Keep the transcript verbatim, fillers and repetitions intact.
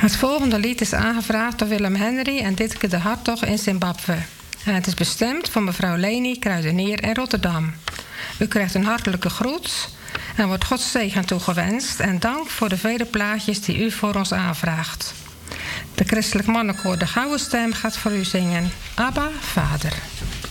Het volgende lied is aangevraagd door Willem Henry en Ditke de Hartog in Zimbabwe. En het is bestemd voor mevrouw Leni Kruidenier in Rotterdam. U krijgt een hartelijke groet en wordt Gods zegen toegewenst en dank voor de vele plaatjes die u voor ons aanvraagt. De Christelijk Mannenkoor De Gouden Stem gaat voor u zingen. Abba, Vader.